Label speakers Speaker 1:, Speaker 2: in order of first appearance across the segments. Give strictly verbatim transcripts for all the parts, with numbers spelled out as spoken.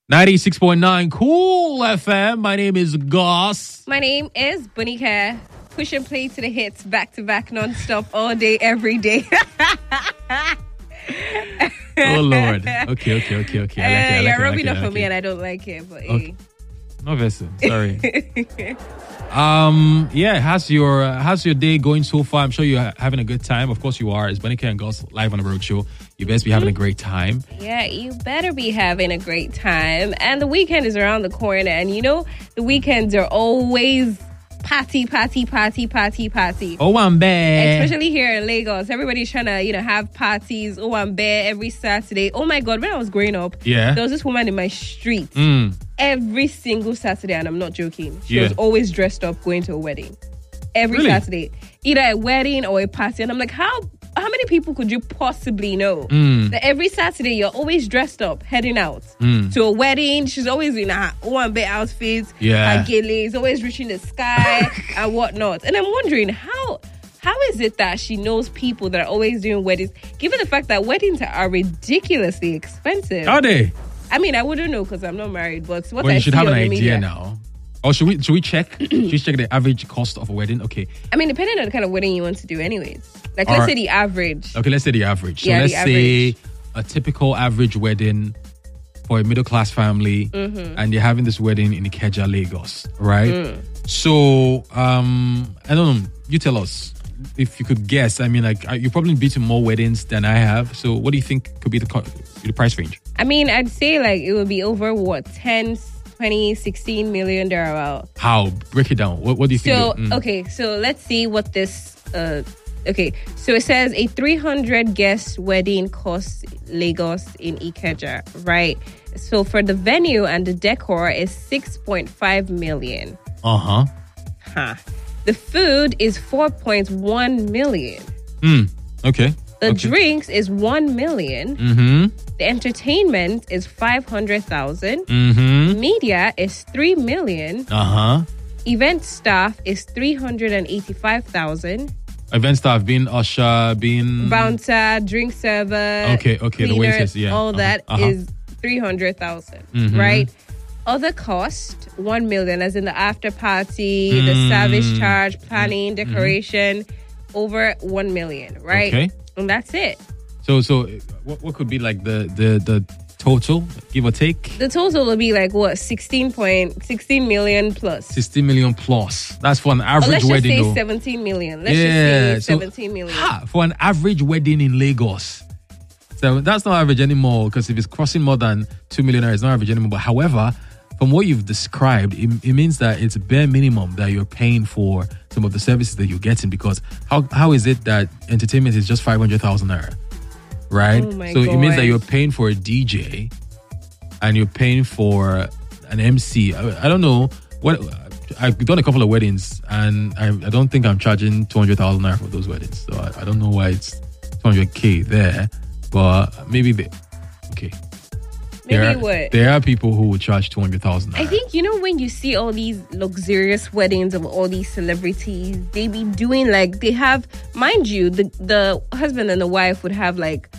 Speaker 1: ninety-six point nine Cool F M. My name is Goss.
Speaker 2: My name is Bunika. Push and play to the hits, back to back, non-stop, all day, every day.
Speaker 1: Oh, Lord. Okay, okay, okay, okay. I like it, I like
Speaker 2: you're
Speaker 1: it, I
Speaker 2: rubbing
Speaker 1: like
Speaker 2: up
Speaker 1: it,
Speaker 2: for me
Speaker 1: I
Speaker 2: and
Speaker 1: like
Speaker 2: I don't like it, but
Speaker 1: Okay.
Speaker 2: hey.
Speaker 1: No vessel. Sorry. um. Yeah. How's your uh, How's your day going so far? I'm sure you're having a good time. Of course you are. It's Bunika and Goss live on the Road Show. You best be having a great time.
Speaker 2: Yeah, you better be having a great time. And the weekend is around the corner. And you know, the weekends are always party, party, party, party, party.
Speaker 1: Oh, I'm bad.
Speaker 2: Especially here in Lagos. Everybody's trying to, you know, have parties. Oh, I'm bare every Saturday. Oh my God, when I was growing up,
Speaker 1: Yeah.
Speaker 2: there was this woman in my street
Speaker 1: Mm.
Speaker 2: every single Saturday, and I'm not joking. She
Speaker 1: Yeah.
Speaker 2: was always dressed up going to a wedding. Every
Speaker 1: Really?
Speaker 2: Saturday. Either a wedding or a party. And I'm like, how how many people could you possibly know?
Speaker 1: Mm.
Speaker 2: That every Saturday you're always dressed up, heading out
Speaker 1: Mm.
Speaker 2: to a wedding. She's always in her one bit outfit.
Speaker 1: Yeah.
Speaker 2: Her gele is always reaching the sky and whatnot. And I'm wondering how how is it that she knows people that are always doing weddings, given the fact that weddings are ridiculously expensive?
Speaker 1: Are they?
Speaker 2: I mean, I wouldn't know because I'm not married, but what
Speaker 1: Well,
Speaker 2: I
Speaker 1: you should
Speaker 2: see
Speaker 1: have an
Speaker 2: on the
Speaker 1: idea
Speaker 2: media,
Speaker 1: now. Or should we should we check? should we check the average cost of a wedding? Okay.
Speaker 2: I mean, depending on the kind of wedding you want to do, anyways. Like,
Speaker 1: All
Speaker 2: let's
Speaker 1: right.
Speaker 2: say the average.
Speaker 1: Okay, let's say the average. So
Speaker 2: Yeah,
Speaker 1: let's
Speaker 2: the
Speaker 1: say a typical average wedding for a middle class family,
Speaker 2: Mm-hmm.
Speaker 1: and they're having this wedding in Ikeja, Lagos, right?
Speaker 2: Mm.
Speaker 1: So, um, I don't know. You tell us if you could guess. I mean, like, you've probably been to more weddings than I have. So, what do you think could be the co- the price range?
Speaker 2: I mean, I'd say like it would be over what, ten, twenty, sixteen million thereabout.
Speaker 1: How? Break it down. What, what do you think?
Speaker 2: So,
Speaker 1: the- mm.
Speaker 2: okay, so let's see what this, uh, okay, so it says a three hundred guest wedding costs Lagos in Ikeja, right? So for the venue and the decor is six point five million.
Speaker 1: Uh-huh.
Speaker 2: Huh. The food is four point one million.
Speaker 1: Mm. Okay.
Speaker 2: The
Speaker 1: okay.
Speaker 2: drinks is one million.
Speaker 1: Mm-hmm.
Speaker 2: The entertainment is five hundred thousand.
Speaker 1: Mm-hmm.
Speaker 2: Media is three million.
Speaker 1: Uh-huh.
Speaker 2: Event staff is three hundred eighty-five thousand.
Speaker 1: Event staff being usher, being...
Speaker 2: Bouncer, drink server,
Speaker 1: Okay, okay, the
Speaker 2: cleaner,
Speaker 1: waiters, yeah.
Speaker 2: all
Speaker 1: Uh-huh,
Speaker 2: that
Speaker 1: uh-huh.
Speaker 2: is three hundred thousand,
Speaker 1: Mhm.
Speaker 2: right? Other cost, one million, as in the after party, the
Speaker 1: Mm.
Speaker 2: service charge, planning, decoration, over one million, right?
Speaker 1: Okay.
Speaker 2: And that's it.
Speaker 1: So, so what, what could be like the, the, the total, give or take?
Speaker 2: The total will be like what, sixteen point sixteen million plus.
Speaker 1: sixty million plus. That's for an
Speaker 2: Or
Speaker 1: average
Speaker 2: let's just
Speaker 1: wedding,
Speaker 2: say
Speaker 1: though.
Speaker 2: seventeen million. Let's
Speaker 1: Yeah,
Speaker 2: just say
Speaker 1: so-
Speaker 2: seventeen million.
Speaker 1: Ha, for an average wedding in Lagos. So that's not average anymore, because if it's crossing more than two million, it's not average anymore. But however, from what you've described, it, it means that it's bare minimum that you're paying for some of the services that you're getting, because how how is it that entertainment is just five hundred thousand naira? Right?
Speaker 2: Oh my
Speaker 1: so it means that
Speaker 2: God.
Speaker 1: you're paying for a D J and you're paying for an M C. I, I don't know what I've done a couple of weddings, and I, I don't think I'm charging two hundred thousand naira for those weddings. So I, I don't know why it's two hundred K there, but maybe they, okay.
Speaker 2: Maybe
Speaker 1: there are,
Speaker 2: what?
Speaker 1: There are people who would charge two hundred thousand naira.
Speaker 2: I think, you know, when you see all these luxurious weddings of all these celebrities, they be doing like, they have, mind you, the, the husband and the wife would have like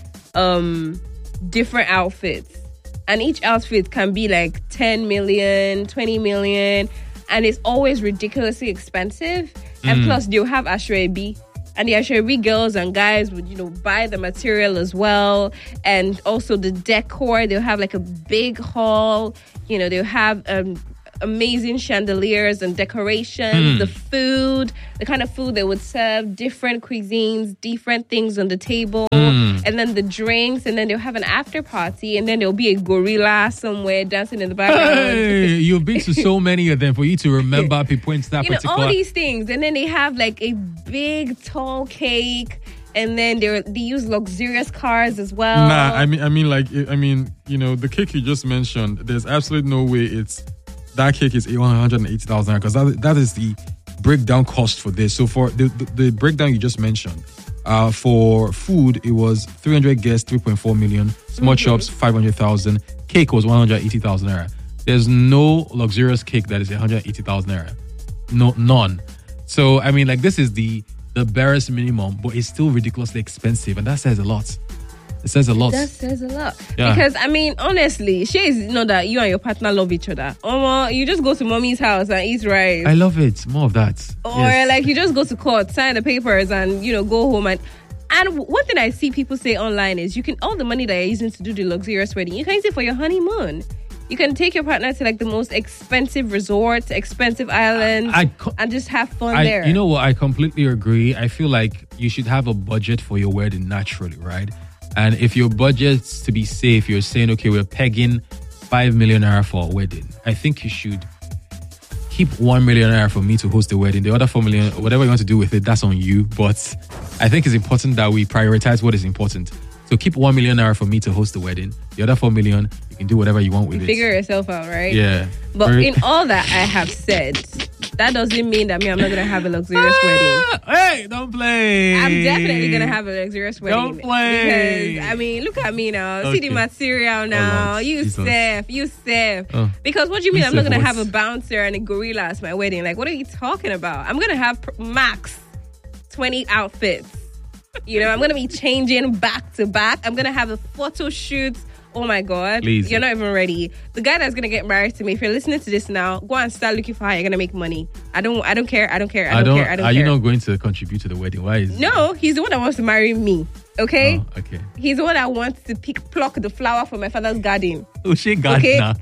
Speaker 2: um different outfits. And each outfit can be like ten million, twenty million. And it's always ridiculously expensive. And plus, they'll have Ashrebi. And the Ashrebi girls and guys would, you know, buy the material as well. And also the decor. They'll have like a big hall. You know, they'll have um, amazing chandeliers and decorations. The food, the kind of food they would serve, different cuisines, different things on the table. And then the drinks. And then they'll have an after party. And then there'll be a gorilla somewhere dancing in the background.
Speaker 1: Hey, you've been to so many of them for you to remember pinpoint that
Speaker 2: You know,
Speaker 1: particular.
Speaker 2: all these things. And then they have like a big tall cake. And then they they use luxurious cars as well.
Speaker 3: Nah, I mean, I mean, like, I mean, you know, the cake you just mentioned. There's absolutely no way it's that cake is one hundred eighty thousand because that that is the breakdown cost for this. So for the the, the breakdown you just mentioned, uh, for food it was three hundred guests, three point four million. Small
Speaker 2: Mm-hmm.
Speaker 3: chops, five hundred thousand. Cake was one hundred eighty thousand naira. There's no luxurious cake that is one hundred eighty thousand naira. No, none.
Speaker 1: So I mean, like, this is the the barest minimum, but it's still ridiculously expensive, and that says a lot. It says a lot.
Speaker 2: That says a lot.
Speaker 1: Yeah.
Speaker 2: Because, I mean, honestly, she is you know that you and your partner love each other. Or you just go to mommy's house and eat rice.
Speaker 1: I love it. More of that.
Speaker 2: Or
Speaker 1: Yes.
Speaker 2: like you just go to court, sign the papers, and you know go home. And and one thing I see people say online is you can all the money that you're using to do the luxurious wedding, you can use it for your honeymoon. You can take your partner to like the most expensive resorts, expensive islands,
Speaker 1: I co-
Speaker 2: and just have fun
Speaker 1: I,
Speaker 2: there.
Speaker 1: you know what? I completely agree. I feel like you should have a budget for your wedding naturally, right? And if your budget's to be safe, you're saying, okay, we're pegging five million naira for a wedding. I think you should keep one million naira for me to host the wedding. The other four million, whatever you want to do with it, that's on you. But I think it's important that we prioritize what is important. So keep one million naira for me to host the wedding. The other four million, you can do whatever you want with
Speaker 2: you
Speaker 1: it.
Speaker 2: figure yourself out, right?
Speaker 1: Yeah.
Speaker 2: But
Speaker 1: Very-
Speaker 2: in all that I have said, that doesn't mean that me, I'm not going to have a luxurious wedding.
Speaker 1: Hey, don't play.
Speaker 2: I'm definitely going to have a luxurious wedding.
Speaker 1: Don't play.
Speaker 2: Because, I mean, look at me now. See
Speaker 1: Okay.
Speaker 2: the material now.
Speaker 1: Lord.
Speaker 2: you
Speaker 1: Jesus.
Speaker 2: safe. You safe.
Speaker 1: Oh.
Speaker 2: Because what do you mean
Speaker 1: You
Speaker 2: I'm not
Speaker 1: safe
Speaker 2: going to
Speaker 1: what?
Speaker 2: have a bouncer and a gorilla at my wedding? Like, what are you talking about? I'm going to have pr- max twenty outfits. You know, I'm going to be changing back to back. I'm going to have a photo shoot. Oh my God.
Speaker 1: Please.
Speaker 2: You're not even ready. The guy that's going to get married to me, if you're listening to this now, go and start looking for how you're going to make money. I don't I don't care. I don't care. I don't, care. I don't
Speaker 1: are
Speaker 2: care.
Speaker 1: you not going to contribute to the wedding? Why is
Speaker 2: No, he's the one that wants to marry me. Okay?
Speaker 1: Oh, okay.
Speaker 2: He's the one that wants to pick pluck the flower from my father's garden.
Speaker 1: Oh, she got
Speaker 2: Okay.
Speaker 1: now.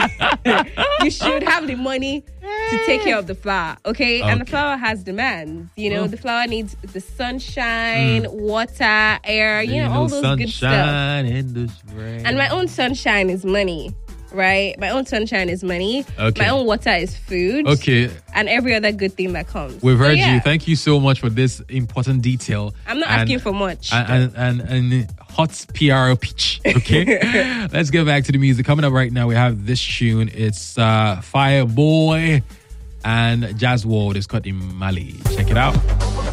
Speaker 2: You should have the money to take care of the flower, okay? And the
Speaker 1: Okay.
Speaker 2: flower has demands. You know,
Speaker 1: Oh.
Speaker 2: the flower needs the sunshine, water, air, you know, all those good stuff.
Speaker 1: sunshine in the spring.
Speaker 2: And my own sunshine is money, right? My own sunshine is money.
Speaker 1: Okay.
Speaker 2: My own water is food.
Speaker 1: Okay,
Speaker 2: And every other good thing that comes.
Speaker 1: we've
Speaker 2: So,
Speaker 1: heard
Speaker 2: yeah,
Speaker 1: you. Thank you so much for this important detail.
Speaker 2: I'm not
Speaker 1: And-
Speaker 2: asking for much.
Speaker 1: And, and, and, and hot P R pitch. Okay, let's get back to the music. Coming up right now, we have this tune. It's uh, Fireboy and Jazz World is cut in Mali. Check it out.